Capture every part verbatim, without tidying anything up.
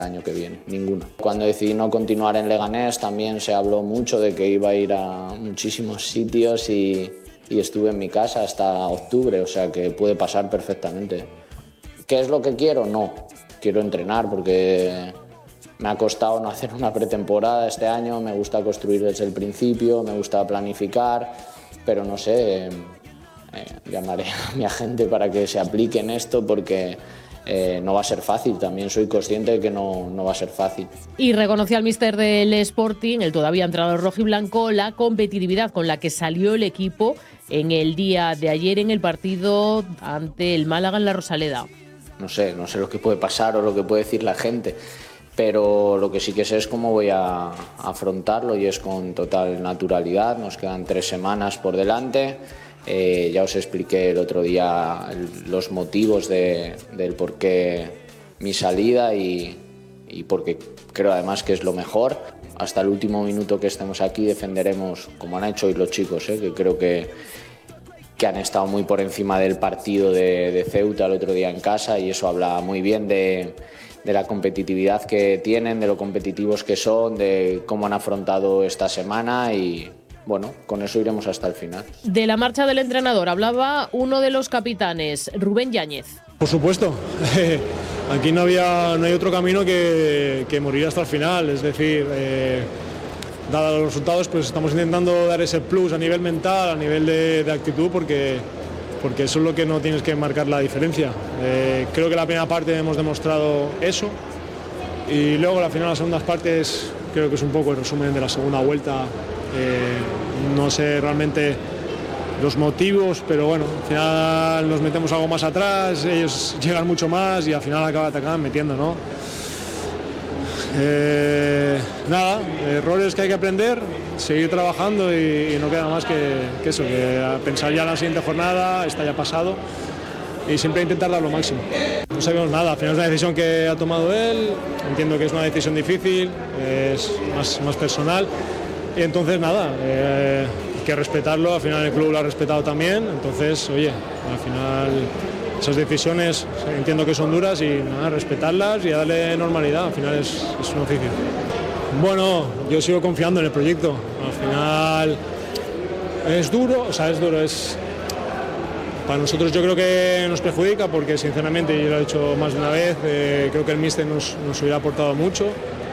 año que viene, ninguno. Cuando decidí no continuar en Leganés también se habló mucho de que iba a ir a muchísimos sitios y, y estuve en mi casa hasta octubre, o sea que puede pasar perfectamente. ¿Qué es lo que quiero? No, quiero entrenar porque me ha costado no hacer una pretemporada este año, me gusta construir desde el principio, me gusta planificar, pero no sé, eh, eh, llamaré a mi agente para que se aplique en esto porque Eh, no va a ser fácil, también soy consciente de que no, no va a ser fácil. Y reconoció al míster del Sporting, el todavía entrenador rojiblanco, la competitividad con la que salió el equipo en el día de ayer en el partido ante el Málaga en la Rosaleda. No sé, no sé lo que puede pasar o lo que puede decir la gente, pero lo que sí que sé es cómo voy a, a afrontarlo y es con total naturalidad. Nos quedan tres semanas por delante. Eh, ya os expliqué el otro día el, los motivos de, del por qué mi salida y, y porque creo además que es lo mejor. Hasta el último minuto que estemos aquí defenderemos, como han hecho hoy los chicos, eh, que creo que, que han estado muy por encima del partido de, de Ceuta el otro día en casa y eso habla muy bien de, de la competitividad que tienen, de lo competitivos que son, de cómo han afrontado esta semana y bueno, con eso iremos hasta el final. De la marcha del entrenador hablaba uno de los capitanes, Rubén Yáñez. Por supuesto, aquí no, había, no hay otro camino que, que morir hasta el final, es decir, eh, dados los resultados, pues estamos intentando dar ese plus a nivel mental, a nivel de, de actitud, porque, porque eso es lo que no tienes que marcar la diferencia. Eh, creo que la primera parte hemos demostrado eso y luego la final, las segundas partes, creo que es un poco el resumen de la segunda vuelta. Eh, no sé realmente los motivos, pero bueno, al final nos metemos algo más atrás, ellos llegan mucho más y al final acaba atacando metiendo, ¿no? Eh, nada, errores que hay que aprender, seguir trabajando y, y no queda más que, que eso, que pensar ya en la siguiente jornada, está ya pasado y siempre intentar dar lo máximo. No sabemos nada, al final es una decisión que ha tomado él, entiendo que es una decisión difícil, es más, más personal. Y entonces nada, eh, hay que respetarlo, al final el club lo ha respetado también, entonces oye, al final esas decisiones entiendo que son duras y nada, respetarlas y darle normalidad, al final es, es un oficio. Bueno, yo sigo confiando en el proyecto, al final es duro, o sea es duro, es para nosotros yo creo que nos perjudica porque sinceramente, yo lo he dicho más de una vez, eh, creo que el míster nos, nos hubiera aportado mucho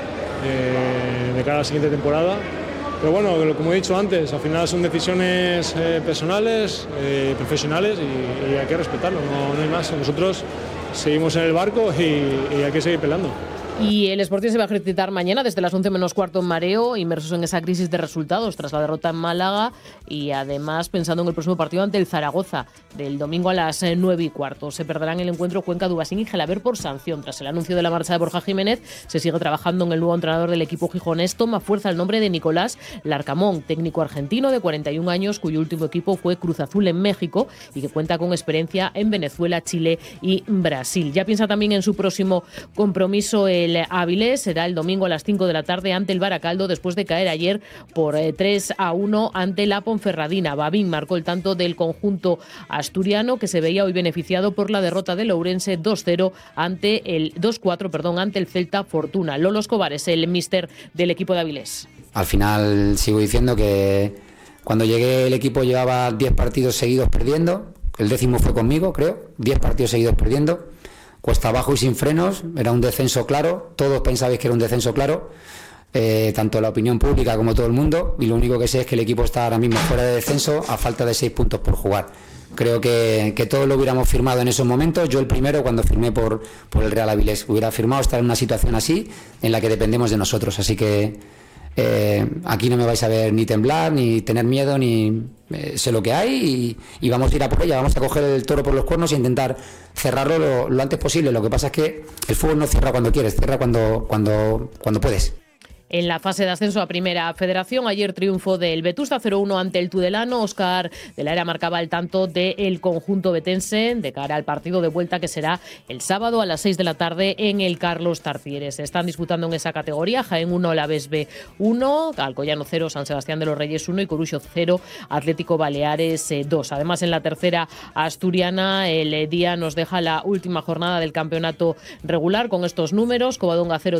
eh, de cara a la siguiente temporada. Pero bueno, como he dicho antes, al final son decisiones eh, personales, eh, profesionales y, y hay que respetarlo, no, no hay más. Nosotros seguimos en el barco y, y hay que seguir peleando. Y el Sporting se va a ejercitar mañana desde las once menos cuarto en Mareo, inmersos en esa crisis de resultados tras la derrota en Málaga y además pensando en el próximo partido ante el Zaragoza del domingo a las nueve y cuarto. Se perderán el encuentro Cuenca, Dubasín y Gelabert por sanción. Tras el anuncio de la marcha de Borja Jiménez, se sigue trabajando en el nuevo entrenador del equipo gijonés. Toma fuerza el nombre de Nicolás Larcamón, técnico argentino de cuarenta y un años, cuyo último equipo fue Cruz Azul en México y que cuenta con experiencia en Venezuela, Chile y Brasil. Ya piensa también en su próximo compromiso el El Avilés, será el domingo a las cinco de la tarde ante el Baracaldo después de caer ayer por tres a uno ante la Ponferradina. Babín marcó el tanto del conjunto asturiano que se veía hoy beneficiado por la derrota del Ourense dos cero ante el dos cuatro, perdón, ante el Celta Fortuna. Lolo Escobar es el míster del equipo de Avilés. Al final sigo diciendo que cuando llegué el equipo llevaba diez partidos seguidos perdiendo, el décimo fue conmigo, creo, diez partidos seguidos perdiendo. Cuesta abajo y sin frenos, era un descenso claro, todos pensabais que era un descenso claro, eh, tanto la opinión pública como todo el mundo, y lo único que sé es que el equipo está ahora mismo fuera de descenso a falta de seis puntos por jugar. Creo que, que todos lo hubiéramos firmado en esos momentos, yo el primero cuando firmé por, por el Real Avilés, hubiera firmado estar en una situación así en la que dependemos de nosotros, así que eh, aquí no me vais a ver ni temblar, ni tener miedo, ni eh, sé lo que hay y, y vamos a ir a por ella, vamos a coger el toro por los cuernos e intentar cerrarlo lo, lo antes posible. Lo que pasa es que el fútbol no cierra cuando quieres, cierra cuando, cuando, cuando puedes. En la fase de ascenso a Primera Federación, ayer triunfo del Vetusta cero uno ante el Tudelano. Óscar de la Era marcaba el tanto del conjunto vetense de cara al partido de vuelta que será el sábado a las seis de la tarde en el Carlos Tarcieres. Se están disputando en esa categoría Jaén uno, Alavés B uno, Alcoyano cero, San Sebastián de los Reyes uno y Coruxo cero, Atlético Baleares dos. Además, en la tercera asturiana, el día nos deja la última jornada del campeonato regular con estos números: Covadonga cero,